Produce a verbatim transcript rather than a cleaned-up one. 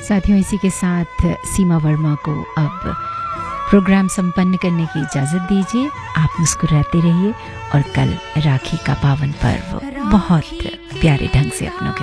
साथियों, इसी के साथ सीमा वर्मा को अब प्रोग्राम संपन्न करने की इजाज़त दीजिए। आप मुस्कुराते रहिए और कल राखी का पावन पर्व बहुत प्यारे ढंग से अपनों के